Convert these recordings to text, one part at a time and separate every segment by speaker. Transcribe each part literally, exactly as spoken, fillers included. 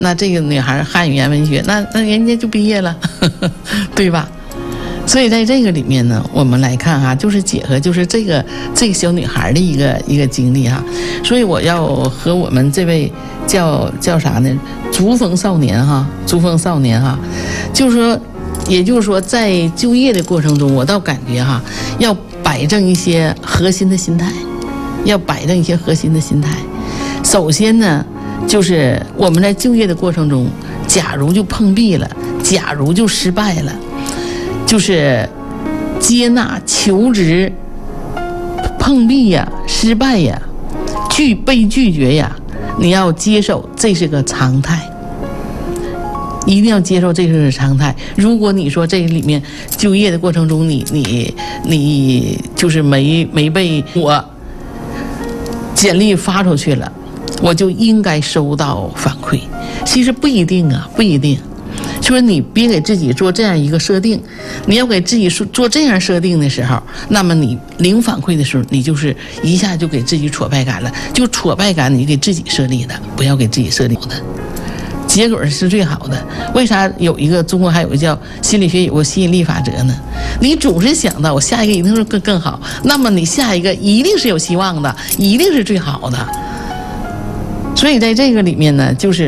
Speaker 1: 那这个女孩汉语言文学，那那人家就毕业了，呵呵，对吧？所以在这个里面呢，我们来看哈，就是结合就是这个这个小女孩的一个一个经历哈。所以我要和我们这位叫叫啥呢？竹风少年哈，竹风少年哈，就是说，也就是说，在就业的过程中，我倒感觉哈，要摆正一些核心的心态，要摆正一些核心的心态。首先呢，就是我们在就业的过程中，假如就碰壁了，假如就失败了，就是接纳求职碰壁呀、失败呀、拒被拒绝呀，你要接受这是个常态，一定要接受这是个常态。如果你说这里面就业的过程中，你你你就是没没被我简历发出去了，我就应该收到反馈。其实不一定啊，不一定。就是你别给自己做这样一个设定，你要给自己做这样设定的时候，那么你零反馈的时候，你就是一下就给自己挫败感了。就挫败感，你给自己设立的，不要给自己设立的。结果是最好的。为啥有一个中国还有一个叫心理学有个吸引力法则呢？你总是想到我下一个一定是更更好，那么你下一个一定是有希望的，一定是最好的。所以在这个里面呢，就是，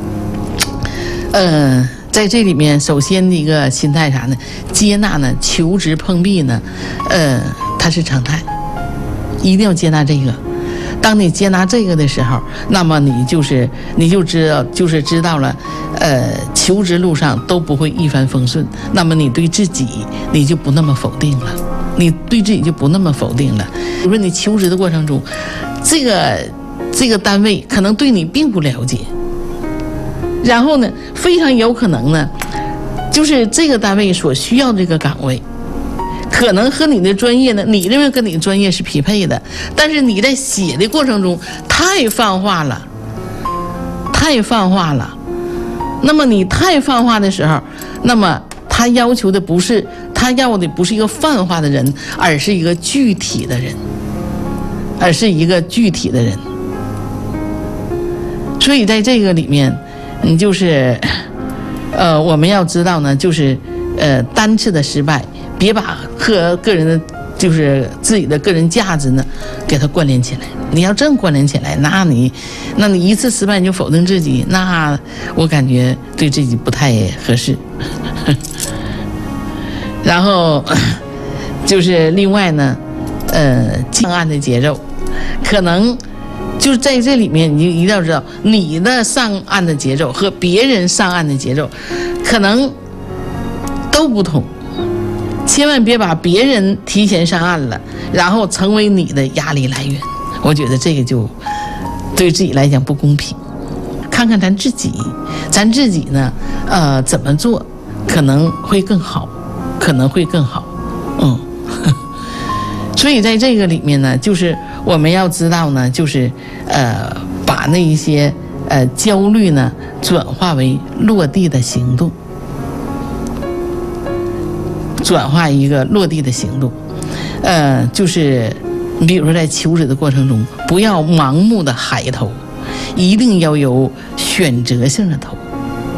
Speaker 1: 呃，在这里面首先的一个心态啥呢？接纳呢，求职碰壁呢，呃，它是常态，一定要接纳这个。当你接纳这个的时候，那么你就是你就知道就是知道了，呃，求职路上都不会一帆风顺。那么你对自己你就不那么否定了，你对自己就不那么否定了。比如说你求职的过程中，这个这个单位可能对你并不了解，然后呢，非常有可能呢，就是这个单位所需要的这个岗位，可能和你的专业呢，你认为跟你的专业是匹配的，但是你在写的过程中太泛化了，太泛化了。那么你太泛化的时候，那么他要求的不是他要的不是一个泛化的人，而是一个具体的人，而是一个具体的人。所以在这个里面，你就是，呃，我们要知道呢，就是呃单次的失败。别把和个人的，就是自己的个人价值呢，给它关联起来。你要这样关联起来，那你，那你一次失败你就否定自己，那我感觉对自己不太合适。然后就是另外呢，呃，上岸的节奏，可能就是在这里面，你就一定要知道，你的上岸的节奏和别人上岸的节奏，可能都不同。千万别把别人提前上岸了，然后成为你的压力来源。我觉得这个就对自己来讲不公平。看看咱自己，咱自己呢，呃，怎么做可能会更好，可能会更好。嗯，所以在这个里面呢，就是我们要知道呢，就是呃，把那一些呃焦虑呢，转化为落地的行动。转化一个落地的行动，呃，就是你比如说在求职的过程中，不要盲目的海投，一定要有选择性的投，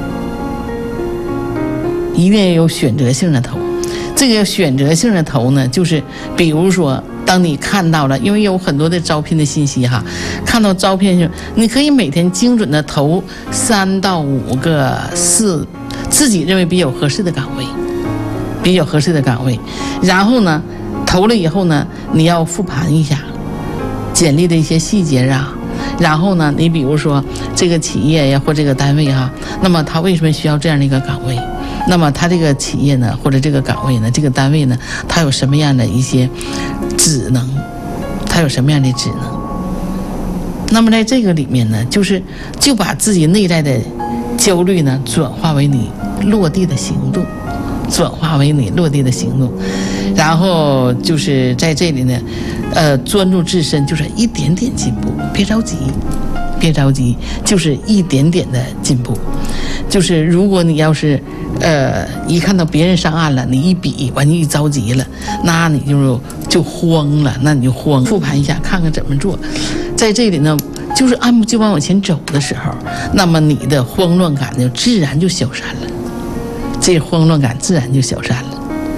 Speaker 1: 一定要有选择性的投。这个选择性的投呢，就是比如说，当你看到了，因为有很多的招聘的信息哈，看到招聘上，你可以每天精准的投三到五个四自己认为比较合适的岗位。比较合适的岗位，然后呢，投了以后呢，你要复盘一下简历的一些细节啊，然后呢，你比如说这个企业呀或这个单位哈、啊，那么他为什么需要这样的一个岗位？那么他这个企业呢，或者这个岗位呢，这个单位呢，它有什么样的一些职能？它有什么样的职能？那么在这个里面呢，就是就把自己内在的焦虑呢，转化为你落地的行动。转化为你落地的行动，然后就是在这里呢，呃，专注自身，就是一点点进步，别着急，别着急，就是一点点的进步。就是如果你要是呃一看到别人上岸了，你一比完你一着急了，那你就就慌了，那你就慌。复盘一下，看看怎么做。在这里呢， 就是按部就班往前走的时候，那么你的慌乱感就自然就消散了，这慌乱感自然就消散了。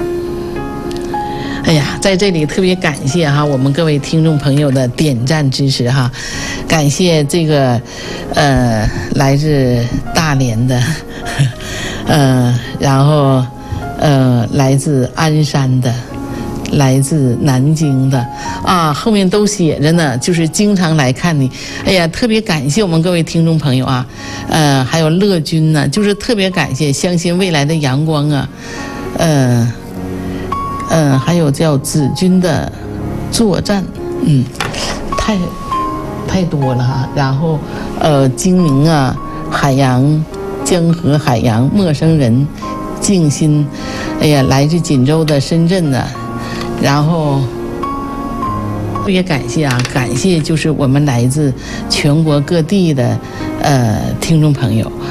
Speaker 1: 哎呀，在这里特别感谢哈我们各位听众朋友的点赞支持哈，感谢这个呃来自大连的，呃，然后呃来自鞍山的，来自南京的啊，后面都写着呢，就是经常来看你。哎呀，特别感谢我们各位听众朋友啊，呃，还有乐君呢，就是特别感谢，相信未来的阳光啊，呃。嗯，还有叫子君的作战，嗯，太太多了哈。然后，呃，精明啊，海洋、江河、海洋、陌生人、静心，哎呀，来自锦州的深圳的，然后特别感谢啊，感谢就是我们来自全国各地的呃听众朋友。